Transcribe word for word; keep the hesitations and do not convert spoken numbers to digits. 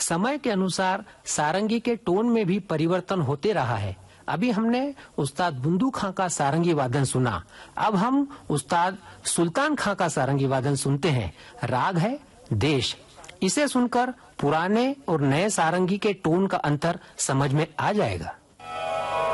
समय के अनुसार सारंगी के टोन में भी परिवर्तन होते रहा है। अभी हमने उस्ताद बुंदू खां का सारंगी वादन सुना, अब हम उस्ताद सुल्तान खां का सारंगी वादन सुनते हैं। राग है देश। इसे सुनकर पुराने और नए सारंगी के टोन का अंतर समझ में आ जाएगा।